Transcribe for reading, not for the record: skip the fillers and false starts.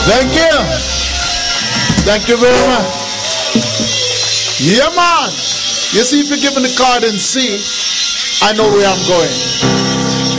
Thank you. Thank you very much. Yeah, man. You see, if you're given the card and see, I know where I'm going.